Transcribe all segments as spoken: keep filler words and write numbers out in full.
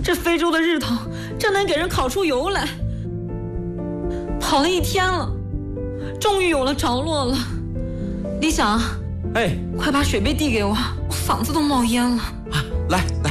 这非洲的日头真能给人烤出油来。跑了一天了，终于有了着落了。李想， 哎， 快把水杯递给我，我嗓子都冒烟了。 啊，来来。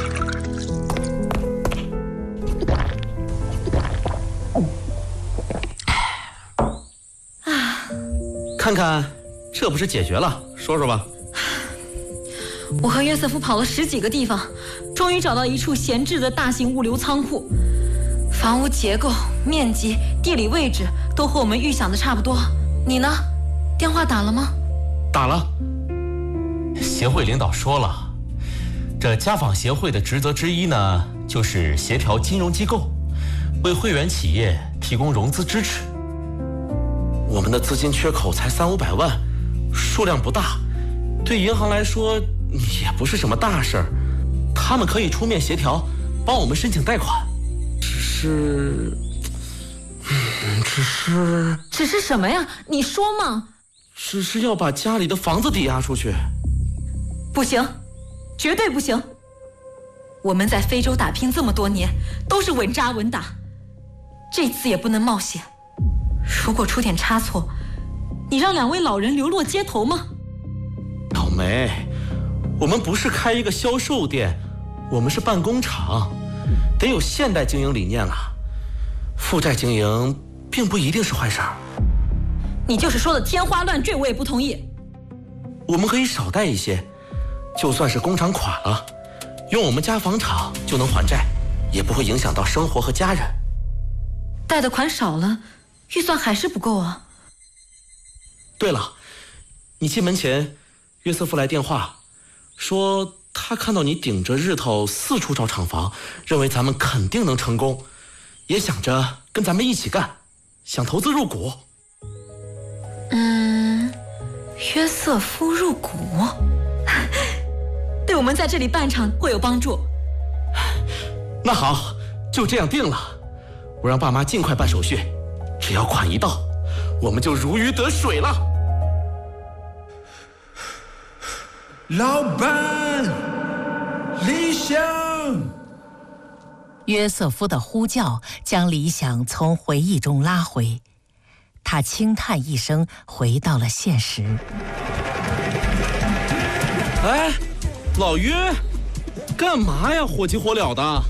啊，看看，这不是解决了？说说吧。 我和约瑟夫跑了十几个地方，终于找到一处闲置的大型物流仓库。房屋结构、面积、地理位置都和我们预想的差不多。你呢？电话打了吗？ 打了。 协会领导说了，这家纺协会的职责之一呢，就是协调金融机构，为会员企业提供融资支持。 我们的资金缺口才三五百万，数量不大，对银行来说也不是什么大事儿。他们可以出面协调，帮我们申请贷款。只是，嗯，只是， 只是什么呀？你说嘛。 只是要把家里的房子抵押出去。 不行，绝对不行。我们在非洲打拼这么多年，都是稳扎稳打，这次也不能冒险。如果出点差错，你让两位老人流落街头吗？ 老梅，我们不是开一个销售店，我们是办工厂，得有现代经营理念了。负债经营并不一定是坏事儿。 你就是说的天花乱坠，我也不同意。 我们可以少贷一些，就算是工厂垮了，用我们家纺厂就能还债，也不会影响到生活和家人。 贷的款少了，预算还是不够啊。 对了，你进门前，约瑟夫来电话，说他看到你顶着日头四处找厂房，认为咱们肯定能成功，也想着跟咱们一起干，想投资入股。 嗯，约瑟夫入股，对我们在这里办厂会有帮助。 那好，就这样定了。我让爸妈尽快办手续，只要款一到，我们就如鱼得水了。 老板，理想。 约瑟夫的呼叫将理想从回忆中拉回，他轻叹一声，回到了现实。 哎，老约，干嘛呀？火急火燎的。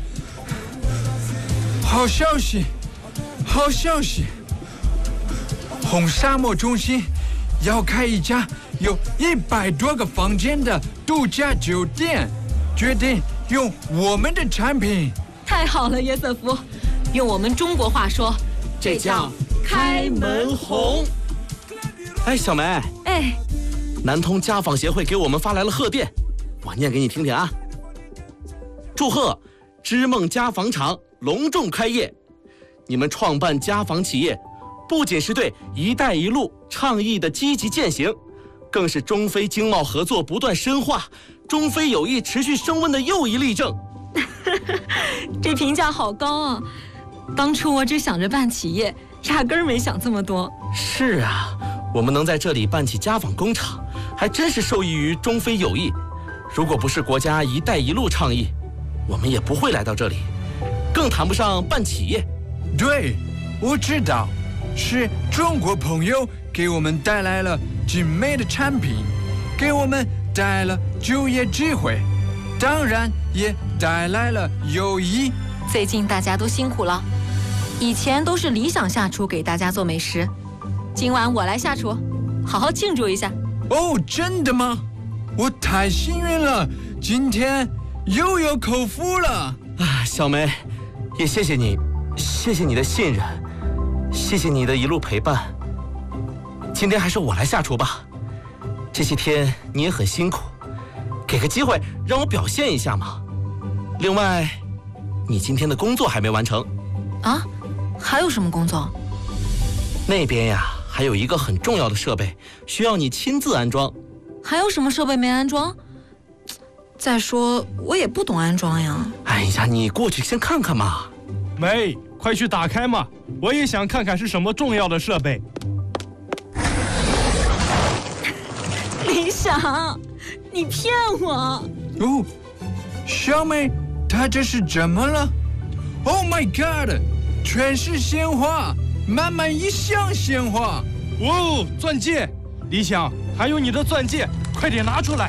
好消息，好消息！红沙漠中心要开一家有一百多个房间的度假酒店，决定用我们的产品。 太好了，约瑟夫，用我们中国话说， 这叫开门红。哎，小梅， 哎， 南通家纺协会给我们发来了贺电，我念给你听听啊。祝贺织梦家纺厂隆重开业！你们创办家纺企业，不仅是对“一带一路”倡议的积极践行，更是中非经贸合作不断深化、中非友谊持续升温的又一例证。 这评价好高啊！当初我只想着办企业，压根儿没想这么多。 是啊，我们能在这里办起家纺工厂，还真是受益于中非友谊。如果不是国家“一带一路”倡议，我们也不会来到这里，更谈不上办企业。 对，我知道，是中国朋友给我们带来了精美的产品，给我们带来了就业机会，当然也带来了友谊。 最近大家都辛苦了，以前都是理想下厨给大家做美食，今晚我来下厨，好好庆祝一下。 哦，真的吗？我太幸运了，今天又有口福了。 啊，小梅，也谢谢你，谢谢你的信任，谢谢你的一路陪伴。今天还是我来下厨吧，这些天你也很辛苦，给个机会让我表现一下嘛。另外，你今天的工作还没完成。 啊？还有什么工作？ 那边呀，还有一个很重要的设备，需要你亲自安装。 还有什么设备没安装？再说我也不懂安装呀。 哎呀，你过去先看看嘛。 梅，快去打开嘛，我也想看看是什么重要的设备。 理想，你骗我！ 哦，小梅他这是怎么了 ？Oh my God！ 全是鲜花，满满一箱鲜花。 哦，钻戒，李想，还有你的钻戒，快点拿出来。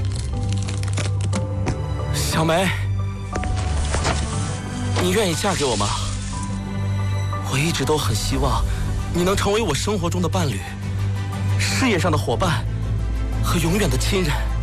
小梅，你愿意嫁给我吗？我一直都很希望你能成为我生活中的伴侣，事业上的伙伴和永远的亲人。